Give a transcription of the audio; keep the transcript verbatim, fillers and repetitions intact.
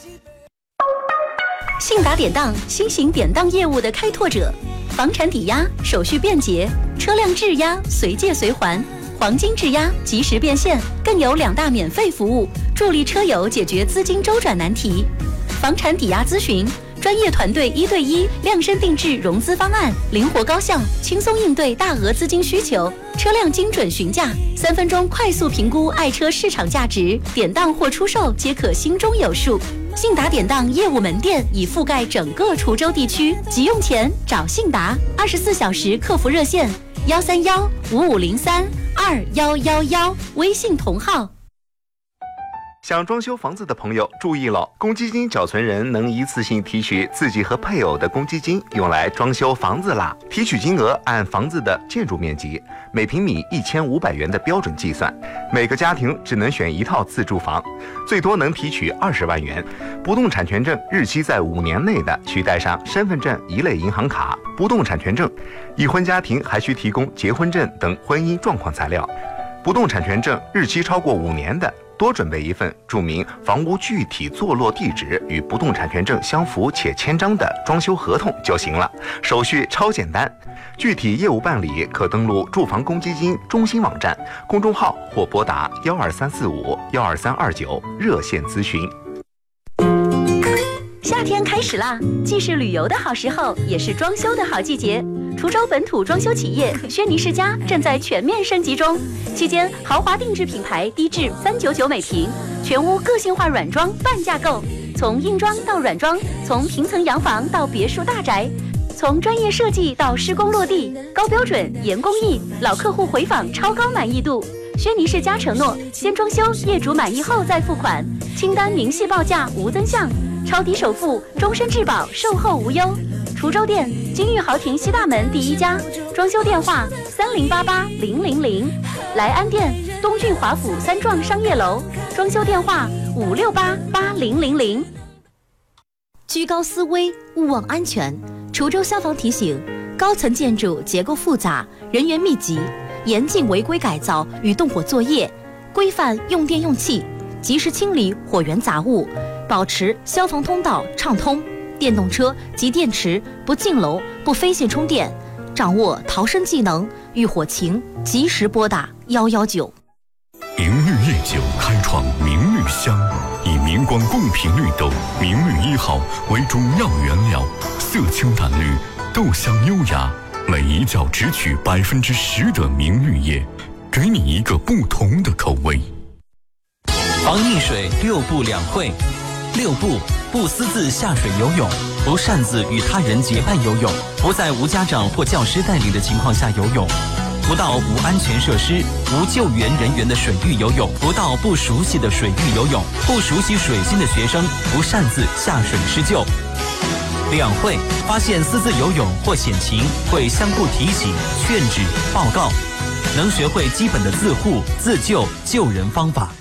信达典当，新型典当业务的开拓者，房产抵押手续便捷，车辆质押随借随还，黄金质押及时变现，更有两大免费服务，助力车友解决资金周转难题。房产抵押咨询，专业团队一对一量身定制融资方案，灵活高效，轻松应对大额资金需求。车辆精准询价，三分钟快速评估爱车市场价值，典当或出售皆可心中有数。信达典当业务门店已覆盖整个滁州地区，急用钱找信达，二十四小时客服热线幺三幺五五零三二幺幺幺，微信同号。 想装修房子的朋友注意了，公积金缴存人能一次性提取自己和配偶的公积金，用来装修房子啦。提取金额按房子的建筑面积，每平米一千五百元的标准计算。每个家庭只能选一套自住房，最多能提取二十万元。不动产权证日期在五年内的，需带上身份证一类银行卡、不动产权证。已婚家庭还需提供结婚证等婚姻状况材料。不动产权证日期超过五年的，多准备一份注明房屋具体坐落地址与不动产权证相符且签章的装修合同就行了，手续超简单。具体业务办理可登录住房公积金中心网站、公众号或拨打幺二三四五幺二三二九热线咨询。 夏天开始啦，既是旅游的好时候，也是装修的好季节。滁州本土装修企业轩尼诗家正在全面升级中，期间豪华定制品牌低至三九九每平，全屋个性化软装半价购，从硬装到软装，从平层洋房到别墅大宅，从专业设计到施工落地，高标准严工艺，老客户回访超高满意度。轩尼诗家承诺先装修，业主满意后再付款，清单明细报价无增项，超低首付，终身质保，售后无忧。滁州店金玉豪庭西大门第一家，装修电话三零八八零零零。莱安店东郡华府三幢商业楼，装修电话五六八八零零零。 居高思危，勿忘安全。滁州消防提醒：高层建筑结构复杂，人员密集，严禁违规改造与动火作业，规范用电用气，及时清理火源杂物，保持消防通道畅通。电动车及电池不进楼、不飞线充电，掌握逃生技能，遇火情及时拨打幺幺九。 明绿夜酒开创明绿香，以明光贡品绿豆明绿一号为主要原料，色清淡绿，豆香优雅，每一窖只取百分之十的明绿叶，给你一个不同的口味。 防溺水六不两会。六不：不私自下水游泳，不擅自与他人结伴游泳，不在无家长或教师带领的情况下游泳，不到无安全设施、无救援人员的水域游泳，不到不熟悉的水域游泳，不熟悉水性的学生不擅自下水施救。两会：发现私自游泳或险情，会相互提醒、劝止、报告，能学会基本的自护、自救、救人方法。